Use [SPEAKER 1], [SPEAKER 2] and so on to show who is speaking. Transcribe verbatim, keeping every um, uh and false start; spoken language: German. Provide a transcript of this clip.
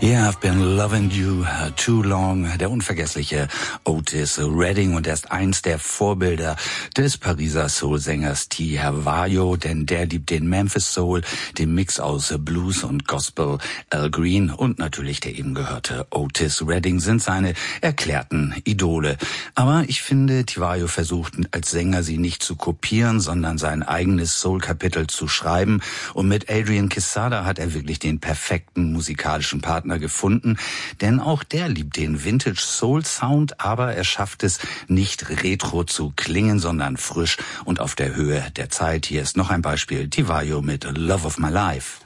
[SPEAKER 1] Yeah, I've been loving you too long. Der unvergessliche Otis Redding, und er ist eins der Vorbilder des Pariser Soul-Sängers T. Hervario, denn der liebt den Memphis Soul, den Mix aus Blues und Gospel. Al Green und natürlich der eben gehörte Otis Redding sind seine erklärten Idole. Aber ich finde, Hervario versucht als Sänger sie nicht zu kopieren, sondern sein eigenes Soul-Kapitel zu schreiben. Und mit Adrian Quesada hat er wirklich den perfekten musikalischen Partner gefunden, denn auch der liebt den Vintage Soul Sound, aber er schafft es nicht retro zu klingen, sondern frisch und auf der Höhe der Zeit. Hier ist noch ein Beispiel, Hervario mit Love of My Life.